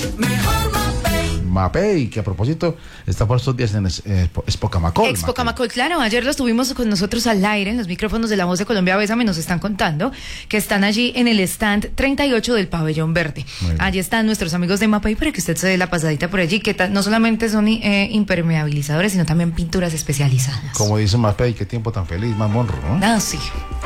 Mejor Mapei. Mapei, que a propósito está por estos días en Expo Camacol. Expo Camacol, claro, ayer los tuvimos con nosotros al aire en los micrófonos de La Voz de Colombia. Bésame, nos están contando que están allí en el stand 38 del Pabellón Verde. Allí están nuestros amigos de Mapei para que usted se dé la pasadita por allí, que no solamente son impermeabilizadores, sino también pinturas especializadas. Como dice Mapei, qué tiempo tan feliz, más Monroe, ¿no? Ah, sí.